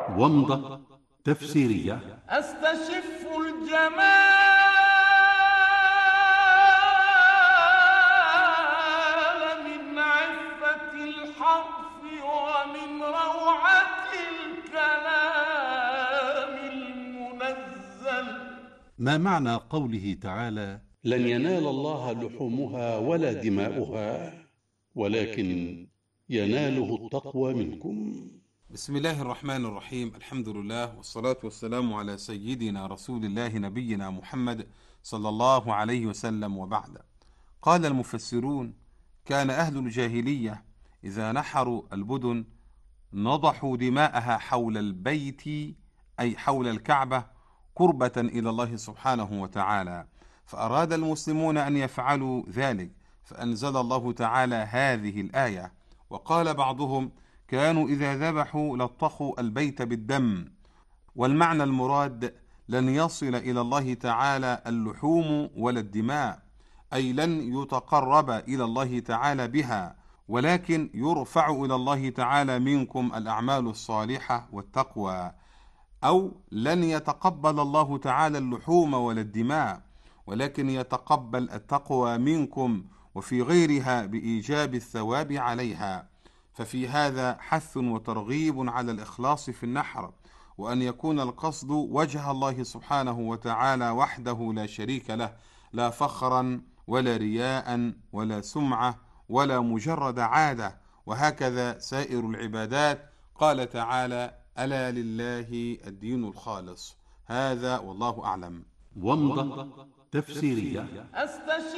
ومضة تفسيرية. أستشف الجمال من عفة الحرف ومن روعة الكلام المنزل. ما معنى قوله تعالى: لن ينال الله لحومها ولا دماؤها ولكن يناله التقوى منكم. بسم الله الرحمن الرحيم. الحمد لله والصلاة والسلام على سيدنا رسول الله نبينا محمد صلى الله عليه وسلم، وبعد. قال المفسرون: كان أهل الجاهلية إذا نحروا البدن نضحوا دماءها حول البيت، أي حول الكعبة، قربة إلى الله سبحانه وتعالى، فأراد المسلمون أن يفعلوا ذلك، فأنزل الله تعالى هذه الآية. وقال بعضهم: كانوا إذا ذبحوا لطخوا البيت بالدم، والمعنى المراد لن يصل إلى الله تعالى اللحوم ولا الدماء، أي لن يتقرب إلى الله تعالى بها، ولكن يرفع إلى الله تعالى منكم الأعمال الصالحة والتقوى، أو لن يتقبل الله تعالى اللحوم ولا الدماء، ولكن يتقبل التقوى منكم وفي غيرها بإيجاب الثواب عليها. ففي هذا حث وترغيب على الإخلاص في النحر، وأن يكون القصد وجه الله سبحانه وتعالى وحده لا شريك له، لا فخرا ولا رياء ولا سمعة ولا مجرد عادة، وهكذا سائر العبادات. قال تعالى: ألا لله الدين الخالص. هذا والله أعلم. ومضة تفسيرية.